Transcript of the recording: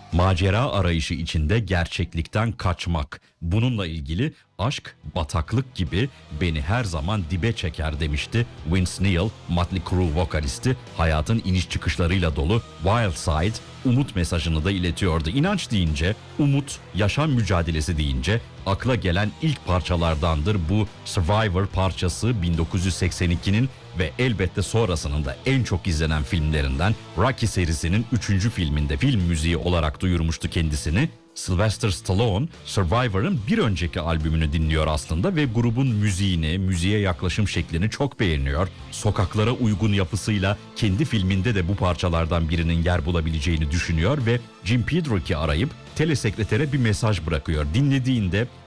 Macera arayışı içinde gerçeklikten kaçmak. Bununla ilgili aşk bataklık gibi beni her zaman dibe çeker demişti Vince Neil, Mötley Crüe vokalisti. Hayatın iniş çıkışlarıyla dolu Wild Side umut mesajını da iletiyordu. İnanç deyince, umut, yaşam mücadelesi deyince akla gelen ilk parçalardandır bu Survivor parçası. 1982'nin ve elbette sonrasının da en çok izlenen filmlerinden, Rocky serisinin 3. filminde film müziği olarak duyurmuştu kendisini. Sylvester Stallone, Survivor'ın bir önceki albümünü dinliyor aslında ve grubun müziğini, müziğe yaklaşım şeklini çok beğeniyor. Sokaklara uygun yapısıyla kendi filminde de bu parçalardan birinin yer bulabileceğini düşünüyor ve Jim Pedrick'i arayıp telesekretere bir mesaj bırakıyor. Dinlediğinde